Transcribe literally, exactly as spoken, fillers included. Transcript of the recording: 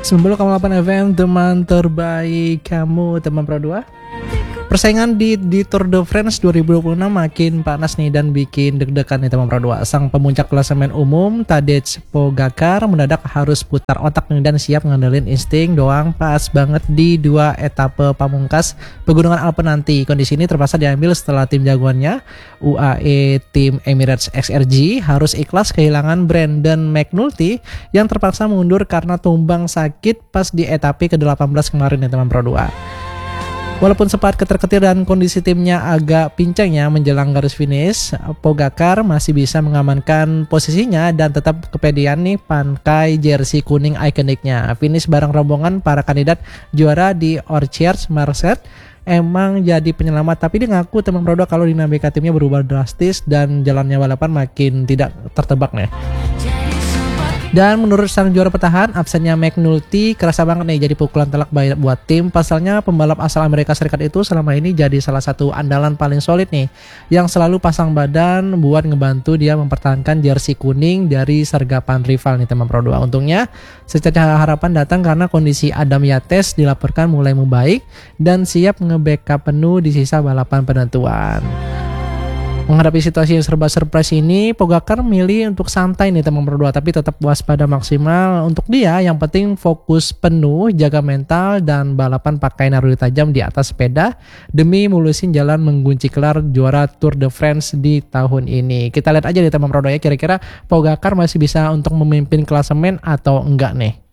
sembilan puluh koma delapan F M, teman terbaik kamu, teman Pro dua. Persaingan di, di Tour de France dua ribu dua puluh enam makin panas nih dan bikin deg-degan nih teman Pro dua. Sang pemuncak klasemen umum Tadej Pogacar mendadak harus putar otak nih dan siap ngandelin insting doang pas banget di dua etape pamungkas pegunungan Alpen nanti. Kondisi ini terpaksa diambil setelah tim jagoannya U A E tim Emirates X R G harus ikhlas kehilangan Brandon McNulty yang terpaksa mundur karena tumbang sakit pas di etape ke delapan belas kemarin nih teman Pro dua. Walaupun sempat keter-ketir dan kondisi timnya agak pincang ya menjelang garis finish, Pogacar masih bisa mengamankan posisinya dan tetap kepedean nih pakai jersey kuning ikoniknya. Finish bareng rombongan para kandidat juara di Orchards Marset emang jadi penyelamat, tapi dia ngaku teman Pro dua kalau dinamika timnya berubah drastis dan jalannya balapan makin tidak tertebak nih. Dan menurut sang juara bertahan, absennya McNulty kerasa banget nih jadi pukulan telak buat tim. Pasalnya pembalap asal Amerika Serikat itu selama ini jadi salah satu andalan paling solid nih, yang selalu pasang badan buat ngebantu dia mempertahankan jersey kuning dari sergapan rival nih teman Pro dua. Untungnya secerca harapan datang karena kondisi Adam Yates dilaporkan mulai membaik dan siap nge-backup penuh di sisa balapan penentuan. Menghadapi situasi yang serba surprise ini, Pogacar milih untuk santai nih teman Pro dua, tapi tetap waspada maksimal. Untuk dia yang penting fokus penuh, jaga mental dan balapan pakai naluri tajam di atas sepeda demi mulusin jalan mengunci gelar juara Tour de France di tahun ini. Kita lihat aja di teman Pro dua ya, kira-kira Pogacar masih bisa untuk memimpin klasemen atau enggak nih.